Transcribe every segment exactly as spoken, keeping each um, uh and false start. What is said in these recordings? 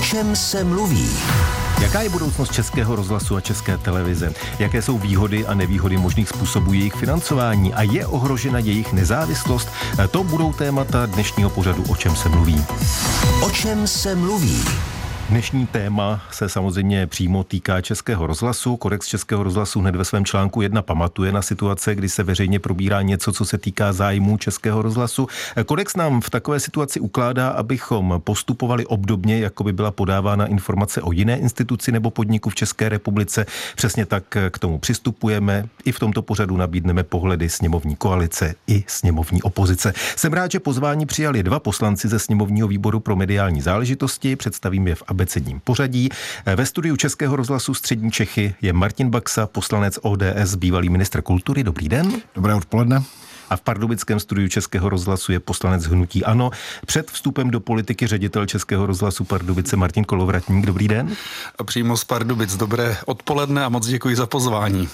čem se mluví? Jaká je budoucnost Českého rozhlasu a České televize? Jaké jsou výhody a nevýhody možných způsobů jejich financování a je ohrožena jejich nezávislost? To budou témata dnešního pořadu O čem se mluví. O čem se mluví? Dnešní téma se samozřejmě přímo týká Českého rozhlasu. Kodex Českého rozhlasu hned ve svém článku jedna pamatuje na situace, kdy se veřejně probírá něco, co se týká zájmů Českého rozhlasu. Kodex nám v takové situaci ukládá, abychom postupovali obdobně, jako by byla podávána informace o jiné instituci nebo podniku v České republice. Přesně tak k tomu přistupujeme. I v tomto pořadu nabídneme pohledy sněmovní koalice i sněmovní opozice. Jsem rád, že pozvání přijali dva poslanci ze sněmovního výboru pro mediální záležitosti. Představím je v abecedním pořadí. Ve studiu Českého rozhlasu Střední Čechy je Martin Baxa, poslanec O D S, bývalý ministr kultury. Dobrý den. Dobré odpoledne. A v pardubickém studiu Českého rozhlasu je poslanec hnutí ANO. Před vstupem do politiky ředitel Českého rozhlasu Pardubice Martin Kolovratník. Dobrý den. A přímo z Pardubic. Dobré odpoledne a moc děkuji za pozvání.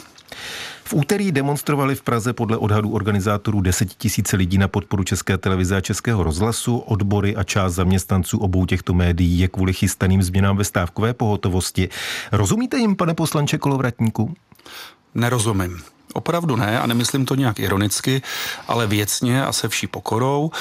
V úterý demonstrovali v Praze podle odhadů organizátorů desetitisíce lidí na podporu České televize a Českého rozhlasu. Odbory a část zaměstnanců obou těchto médií je kvůli chystaným změnám ve stávkové pohotovosti. Rozumíte jim, pane poslanče Kolovratníku? Nerozumím. Opravdu ne a nemyslím to nějak ironicky, ale věcně a se vší pokorou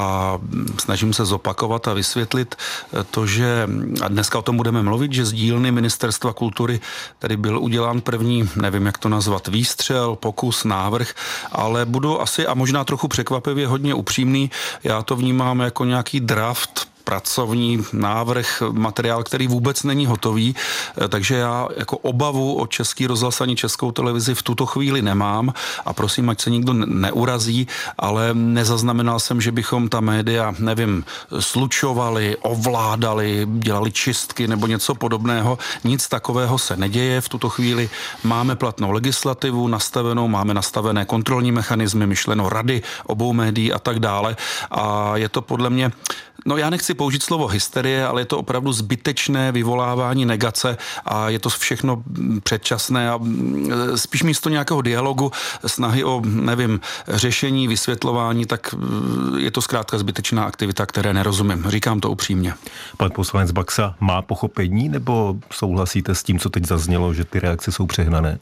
a snažím se zopakovat a vysvětlit to, že, a dneska o tom budeme mluvit, že z dílny Ministerstva kultury tady byl udělán první, nevím jak to nazvat, výstřel, pokus, návrh, ale budu asi a možná trochu překvapivě hodně upřímný, já to vnímám jako nějaký draft, pracovní návrh, materiál, který vůbec není hotový, takže já jako obavu o Český rozhlas ani Českou televizi v tuto chvíli nemám a prosím, ať se nikdo neurazí, ale nezaznamenal jsem, že bychom ta média, nevím, slučovali, ovládali, dělali čistky nebo něco podobného. Nic takového se neděje. V tuto chvíli máme platnou legislativu nastavenou, máme nastavené kontrolní mechanismy, myšleno rady obou médií a tak dále a je to podle mě, no já nechci použít slovo hysterie, ale je to opravdu zbytečné vyvolávání negace a je to všechno předčasné a spíš místo nějakého dialogu, snahy o, nevím, řešení, vysvětlování, tak je to zkrátka zbytečná aktivita, které nerozumím. Říkám to upřímně. Pan poslanec Baxa má pochopení nebo souhlasíte s tím, co teď zaznělo, že ty reakce jsou přehnané?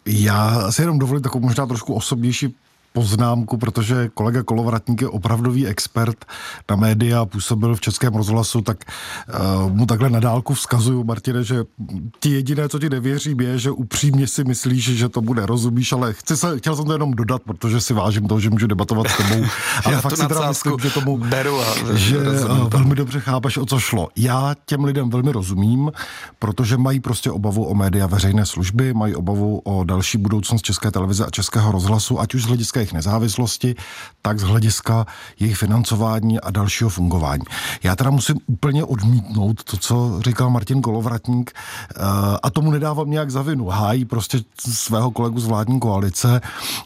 Já si jenom dovolím takovou možná trošku osobnější poznámku, protože kolega Kolovratník je opravdový expert na média, působil v Českém rozhlasu, tak uh, mu takhle na dálku vzkazuju, Martine, že ti jediné, co ti nevěřím, je, že upřímně si myslíš, že to bude, rozumíš, ale chci se, chtěl jsem to jenom dodat, protože si vážím toho, že můžu debatovat s tebou, ale fakt si teda myslím, že tomu beru a že uh, velmi dobře chápeš, o co šlo. Já těm lidem velmi rozumím, protože mají prostě obavu o média veřejné služby, mají obavu o další budoucnost České televize a Českého rozhlasu, ať už z hlediska jejich nezávislosti, tak z hlediska jejich financování a dalšího fungování. Já teda musím úplně odmítnout to, co říkal Martin Kolovratník, a tomu nedávám nějak za vinu. Hájí prostě svého kolegu z vládní koalice,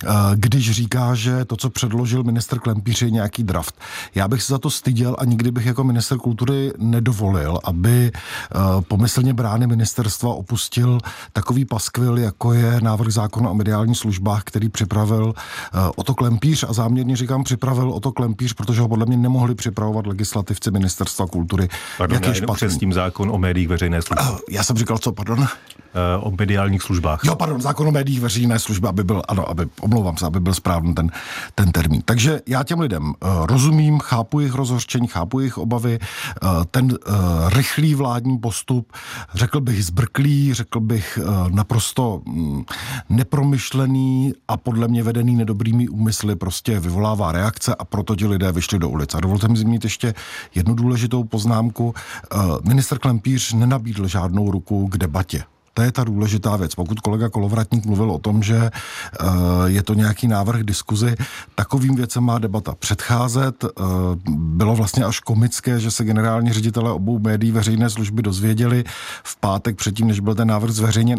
když říká, že to, co předložil ministr Klempíř, je nějaký draft. Já bych se za to styděl a nikdy bych jako ministr kultury nedovolil, aby pomyslně brány ministerstva opustil takový paskvil, jako je návrh zákona o mediálních službách, který připravil Oto Klempíř a záměrně říkám připravil Oto Klempíř, protože ho podle mě nemohli připravovat legislativci Ministerstva kultury. Pardon, jak je špatný. S tím zákon o médiích veřejné služby. Já jsem říkal co, pardon? O mediálních službách. Jo, pardon, zákon o médiích veřejné služby, aby byl, ano, aby, omlouvám se, aby byl správný ten, ten termín. Takže já těm lidem uh, rozumím, chápu jejich rozhořčení, chápu jejich obavy, uh, ten uh, rychlý vládní postup, řekl bych zbrklý, řekl bych uh, naprosto um, nepromyšlený a podle mě vedený nedobrými úmysly prostě vyvolává reakce a proto ti lidé vyšli do ulic. A dovolte mi zmínit ještě jednu důležitou poznámku. Uh, ministr Klempíř nenabídl žádnou ruku k debatě. To je ta důležitá věc. Pokud kolega Kolovratník mluvil o tom, že uh, je to nějaký návrh diskuzi, takovým věcem má debata předcházet. Uh, bylo vlastně až komické, že se generální ředitelé obou médií veřejné služby dozvěděli v pátek předtím, než byl ten návrh zveřejněn,